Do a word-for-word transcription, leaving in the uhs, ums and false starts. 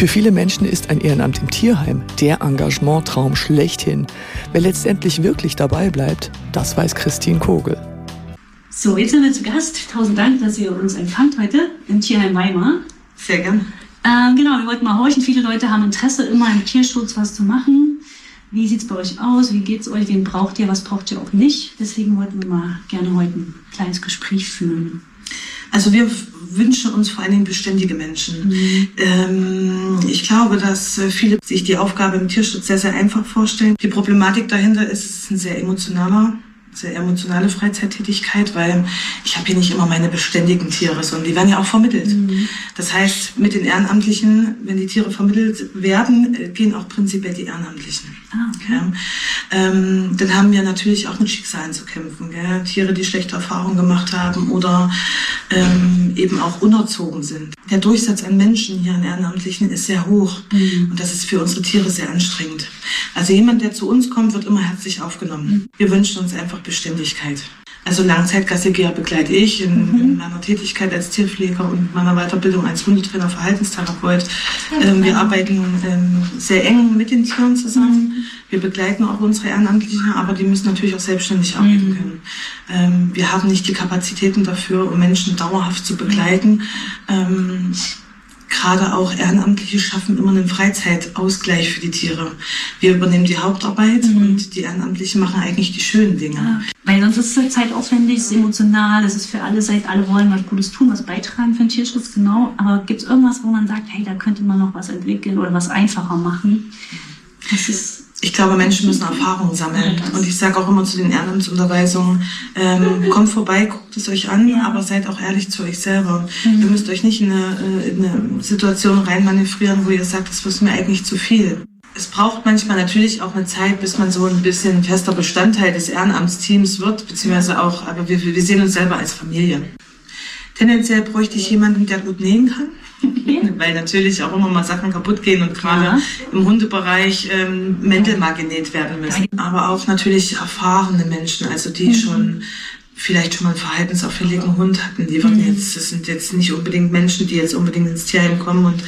Für viele Menschen ist ein Ehrenamt im Tierheim der Engagementtraum schlechthin. Wer letztendlich wirklich dabei bleibt, das weiß Christine Kogel. So, jetzt sind wir zu Gast. Tausend Dank, dass ihr uns empfangt heute im Tierheim Weimar. Sehr gern. Ähm, genau, wir wollten mal horchen. Viele Leute haben Interesse, immer im Tierschutz was zu machen. Wie sieht es bei euch aus? Wie geht es euch? Wen braucht ihr? Was braucht ihr auch nicht? Deswegen wollten wir mal gerne heute ein kleines Gespräch führen. Also wir wünschen uns vor allen Dingen beständige Menschen. Mhm. Ähm, ich glaube, dass viele sich die Aufgabe im Tierschutz sehr, sehr einfach vorstellen. Die Problematik dahinter ist, es ist ein sehr emotionaler, sehr emotionale Freizeittätigkeit, weil ich habe hier nicht immer meine beständigen Tiere, sondern die werden ja auch vermittelt. Mhm. Das heißt, mit den Ehrenamtlichen, wenn die Tiere vermittelt werden, gehen auch prinzipiell die Ehrenamtlichen. Ah, okay. Ja. Ähm, dann haben wir natürlich auch mit Schicksalen zu kämpfen. Gell? Tiere, die schlechte Erfahrungen gemacht haben oder ähm, eben auch unerzogen sind. Der Durchsatz an Menschen hier an Ehrenamtlichen ist sehr hoch. Mhm. Und das ist für unsere Tiere sehr anstrengend. Also jemand, der zu uns kommt, wird immer herzlich aufgenommen. Mhm. Wir wünschen uns einfach Beständigkeit. Also Langzeitgassigeher begleite ich in, mhm. in meiner Tätigkeit als Tierpfleger und meiner Weiterbildung als Hundetrainer, Verhaltenstherapeut. Ähm, wir arbeiten ähm, sehr eng mit den Tieren zusammen. Mhm. Wir begleiten auch unsere Ehrenamtlichen, aber die müssen natürlich auch selbstständig arbeiten mhm. können. Ähm, wir haben nicht die Kapazitäten dafür, um Menschen dauerhaft zu begleiten. Ähm, Gerade auch Ehrenamtliche schaffen immer einen Freizeitausgleich für die Tiere. Wir übernehmen die Hauptarbeit mhm. und die Ehrenamtlichen machen eigentlich die schönen Dinge. Ja, weil sonst ist es zeitaufwendig, es ist emotional, es ist für alle Seiten, alle wollen was Gutes tun, was beitragen für den Tierschutz, genau. Aber gibt es irgendwas, wo man sagt, hey, da könnte man noch was entwickeln oder was einfacher machen? Das ist Ich glaube, Menschen müssen Erfahrungen sammeln. Und ich sage auch immer zu den Ehrenamtsunterweisungen, ähm, kommt vorbei, guckt es euch an, ja. aber seid auch ehrlich zu euch selber. Mhm. Ihr müsst euch nicht in eine, in eine Situation reinmanövrieren, wo ihr sagt, das ist mir eigentlich zu viel. Es braucht manchmal natürlich auch eine Zeit, bis man so ein bisschen fester Bestandteil des Ehrenamtsteams wird, beziehungsweise auch, aber wir, wir sehen uns selber als Familie. Tendenziell bräuchte ich jemanden, der gut nähen kann. Okay. Weil natürlich auch immer mal Sachen kaputt gehen und gerade ja. im Hundebereich ähm, Mäntel mal genäht werden müssen. Aber auch natürlich erfahrene Menschen, also die mhm. schon vielleicht schon mal einen verhaltensauffälligen Hund hatten. Die würden mhm. jetzt, das sind jetzt nicht unbedingt Menschen, die jetzt unbedingt ins Tierheim kommen und